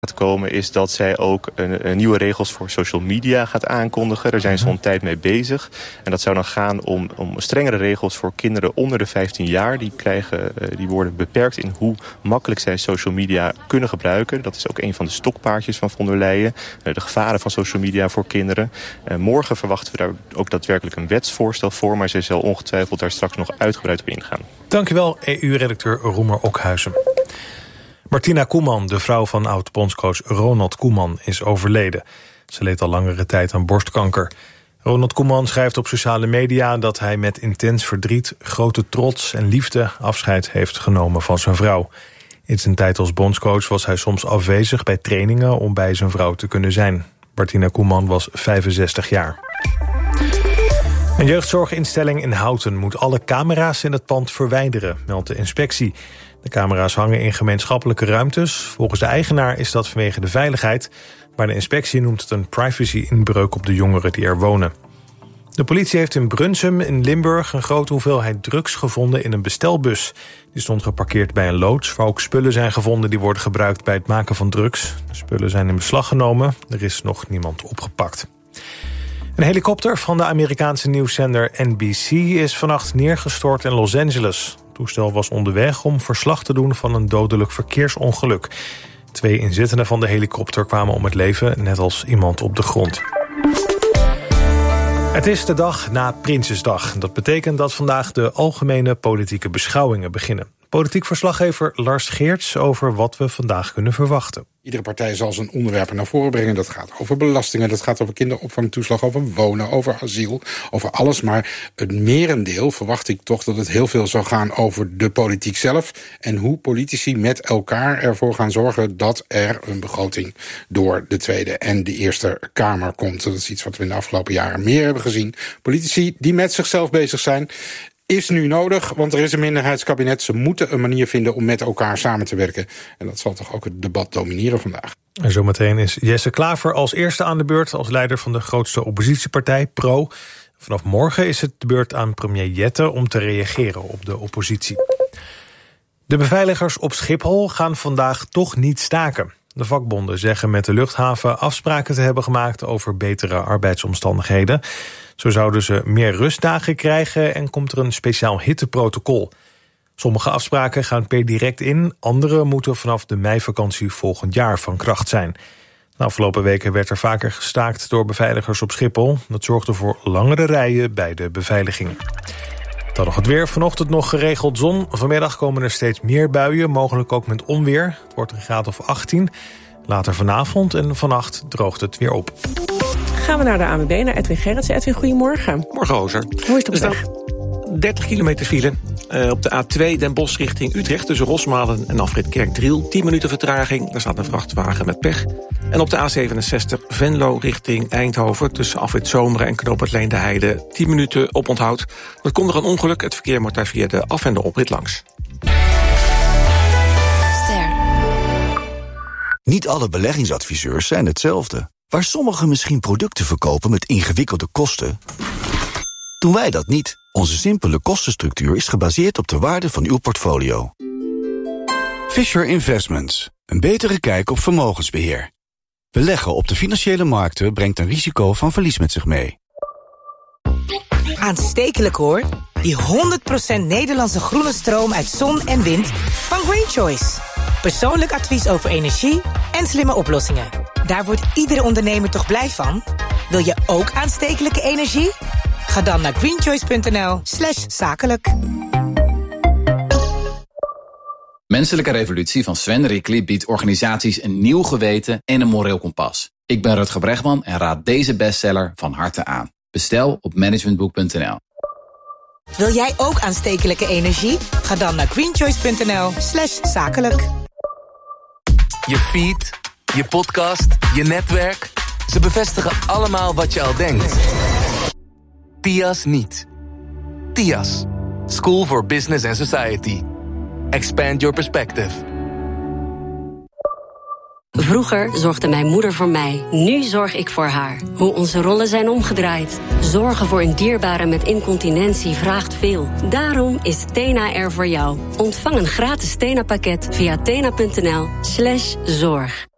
gaat komen is dat zij ook nieuwe regels voor social media gaat aankondigen. Daar zijn ze al een tijd mee bezig. En dat zou dan gaan om strengere regels voor kinderen onder de 15 jaar. Die worden beperkt in hoe makkelijk zij social media kunnen gebruiken. Dat is ook een van de stokpaardjes van von der Leyen. De gevaren van social media voor kinderen. Morgen verwachten we daar ook daadwerkelijk een wetsvoorstel voor. Maar zij zal ongetwijfeld daar straks nog uitgebreid op ingaan. Dankjewel, EU-redacteur Roemer Okhuizen. Martina Koeman, de vrouw van oud-bondscoach Ronald Koeman, is overleden. Ze leed al langere tijd aan borstkanker. Ronald Koeman schrijft op sociale media dat hij met intens verdriet, grote trots en liefde afscheid heeft genomen van zijn vrouw. In zijn tijd als bondscoach was hij soms afwezig bij trainingen om bij zijn vrouw te kunnen zijn. Martina Koeman was 65 jaar. Een jeugdzorginstelling in Houten moet alle camera's in het pand verwijderen, meldt de inspectie. De camera's hangen in gemeenschappelijke ruimtes. Volgens de eigenaar is dat vanwege de veiligheid, maar de inspectie noemt het een privacy-inbreuk op de jongeren die er wonen. De politie heeft in Brunsum in Limburg een grote hoeveelheid drugs gevonden in een bestelbus. Die stond geparkeerd bij een loods, waar ook spullen zijn gevonden die worden gebruikt bij het maken van drugs. De spullen zijn in beslag genomen, er is nog niemand opgepakt. Een helikopter van de Amerikaanse nieuwszender NBC is vannacht neergestort in Los Angeles. Het toestel was onderweg om verslag te doen van een dodelijk verkeersongeluk. 2 inzittenden van de helikopter kwamen om het leven, net als iemand op de grond. Het is de dag na Prinsjesdag. Dat betekent dat vandaag de algemene politieke beschouwingen beginnen. Politiek verslaggever Lars Geerts over wat we vandaag kunnen verwachten. Iedere partij zal zijn onderwerpen naar voren brengen. Dat gaat over belastingen, dat gaat over kinderopvangtoeslag, over wonen, over asiel, over alles. Maar het merendeel verwacht ik toch dat het heel veel zal gaan over de politiek zelf en hoe politici met elkaar ervoor gaan zorgen dat er een begroting door de Tweede en de Eerste Kamer komt. Dat is iets wat we in de afgelopen jaren meer hebben gezien. Politici die met zichzelf bezig zijn, is nu nodig, want er is een minderheidskabinet. Ze moeten een manier vinden om met elkaar samen te werken. En dat zal toch ook het debat domineren vandaag. En zometeen is Jesse Klaver als eerste aan de beurt als leider van de grootste oppositiepartij, PRO. Vanaf morgen is het de beurt aan premier Jette om te reageren op de oppositie. De beveiligers op Schiphol gaan vandaag toch niet staken. De vakbonden zeggen met de luchthaven afspraken te hebben gemaakt over betere arbeidsomstandigheden. Zo zouden ze meer rustdagen krijgen en komt er een speciaal hitteprotocol. Sommige afspraken gaan per direct in, andere moeten vanaf de meivakantie volgend jaar van kracht zijn. De afgelopen weken werd er vaker gestaakt door beveiligers op Schiphol. Dat zorgde voor langere rijen bij de beveiliging. Dan nog het weer. Vanochtend nog geregeld zon. Vanmiddag komen er steeds meer buien, mogelijk ook met onweer. Het wordt een graad of 18. Later vanavond en vannacht droogt het weer op. Gaan we naar de ANWB, naar Edwin Gerritsen. Edwin, goedemorgen. Morgen, Ozer. Hoe is het op de weg? 30 kilometer file. Op de A2 Den Bosch richting Utrecht tussen Rosmalen en afrit Kerkdriel. 10 minuten vertraging, daar staat een vrachtwagen met pech. En op de A67 Venlo richting Eindhoven tussen afrit Zomeren en knooppunt Leende Heide. 10 minuten op onthoud. Er komt er een ongeluk, het verkeer moet daar via de af- en de oprit langs. Niet alle beleggingsadviseurs zijn hetzelfde. Waar sommigen misschien producten verkopen met ingewikkelde kosten, doen wij dat niet. Onze simpele kostenstructuur is gebaseerd op de waarde van uw portfolio. Fisher Investments. Een betere kijk op vermogensbeheer. Beleggen op de financiële markten brengt een risico van verlies met zich mee. Aanstekelijk hoor. Die 100% Nederlandse groene stroom uit zon en wind van Green Choice. Persoonlijk advies over energie en slimme oplossingen. Daar wordt iedere ondernemer toch blij van? Wil je ook aanstekelijke energie? Ga dan naar greenchoice.nl/zakelijk. Menselijke Revolutie van Sven Rickly biedt organisaties een nieuw geweten en een moreel kompas. Ik ben Rutger Bregman en raad deze bestseller van harte aan. Bestel op managementboek.nl. Wil jij ook aanstekelijke energie? Ga dan naar greenchoice.nl/zakelijk. Je feed, je podcast, je netwerk. Ze bevestigen allemaal wat je al denkt. TIAS niet. TIAS. School for Business and Society. Expand your perspective. Vroeger zorgde mijn moeder voor mij. Nu zorg ik voor haar. Hoe onze rollen zijn omgedraaid. Zorgen voor een dierbare met incontinentie vraagt veel. Daarom is Tena er voor jou. Ontvang een gratis Tena-pakket via tena.nl/zorg.